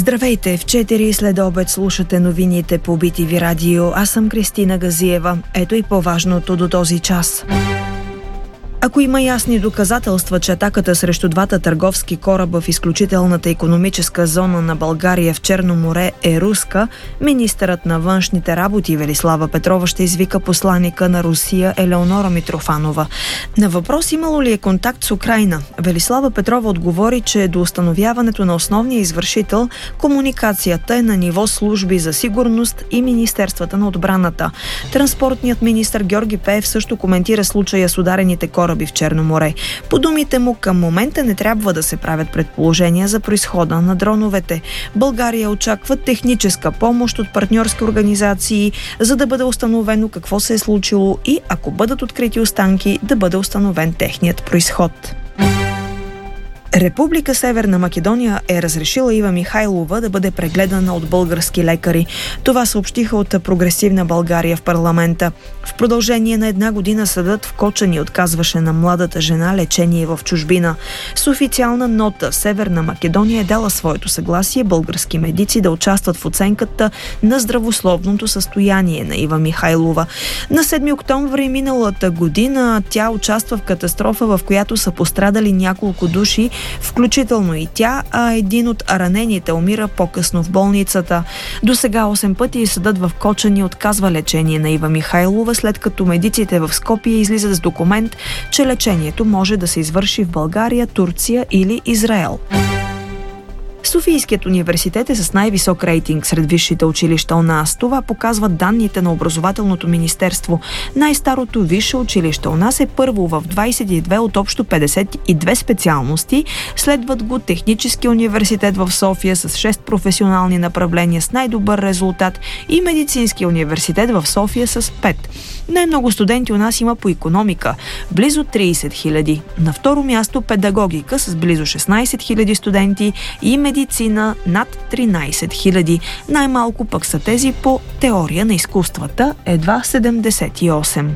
Здравейте, в 4 след обед слушате новините по BTV Радио. Аз съм Кристина Газиева. Ето и по-важното до този час. Ако има ясни доказателства, че атаката срещу двата търговски кораба в изключителната икономическа зона на България в Черно море е руска, министърът на външните работи Велислава Петрова ще извика посланика на Русия Елеонора Митрофанова. На въпрос имало ли е контакт с Украйна, Велислава Петрова отговори, че до установяването на основния извършител комуникацията е на ниво служби за сигурност и Министерствата на отбраната. Транспортният министър Георги Пеев също коментира случая с ударените кораби в Черно море. По думите му, към момента не трябва да се правят предположения за произхода на дроновете. България очаква техническа помощ от партньорски организации, за да бъде установено какво се е случило и, ако бъдат открити останки, да бъде установен техният произход. Република Северна Македония е разрешила Ива Михайлова да бъде прегледана от български лекари. Това съобщиха от Прогресивна България в парламента. В продължение на 1 година съдът в Кочани отказваше на младата жена лечение в чужбина. С официална нота Северна Македония е дала своето съгласие български медици да участват в оценката на здравословното състояние на Ива Михайлова. На 7 октомври миналата година тя участва в катастрофа, в която са пострадали няколко души, включително и тя, а един от ранените умира по-късно в болницата. До сега 8 пъти съдът в Кочани отказва лечение на Ива Михайлова, след като медиците в Скопие излизат с документ, че лечението може да се извърши в България, Турция или Израел. Софийският университет е с най-висок рейтинг сред висшите училища у нас. Това показват данните на Образователното министерство. Най-старото висше училище у нас е първо в 22 от общо 52 специалности. Следват го Технически университет в София с 6 професионални направления с най-добър резултат и Медицински университет в София с 5. Най-много студенти у нас има по икономика – близо 30 000. На второ място педагогика с близо 16 000 студенти и медицина над 13 000. Най-малко пък са тези по теория на изкуствата – едва 78.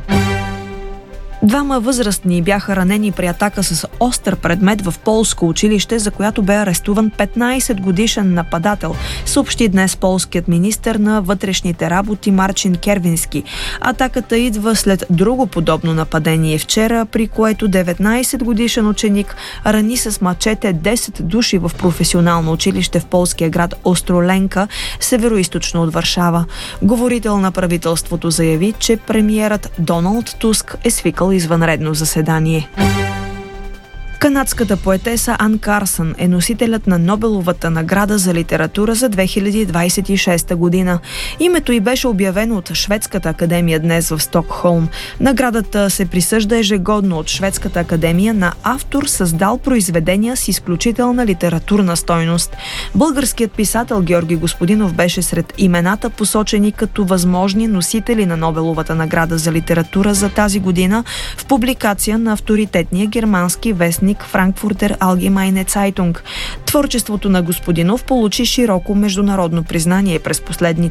2 възрастни бяха ранени при атака с остър предмет в полско училище, за която бе арестуван 15-годишен нападател, съобщи днес полският министър на вътрешните работи Марчин Кервински. Атаката идва след друго подобно нападение вчера, при което 19-годишен ученик рани с мачете 10 души в професионално училище в полския град Остроленка, североизточно от Варшава. Говорител на правителството заяви, че премиерът Доналд Туск е свикал извънредно заседание. Канадската поетеса Ан Карсън е носителят на Нобеловата награда за литература за 2026 година. Името й беше обявено от Шведската академия днес в Стокхолм. Наградата се присъжда ежегодно от Шведската академия на автор, създал произведения с изключителна литературна стойност. Българският писател Георги Господинов беше сред имената, посочени като възможни носители на Нобеловата награда за литература за тази година в публикация на авторитетния германски вестник Frankfurter Allgemeine Zeitung. Творчеството на Господинов получи широко международно признание през последните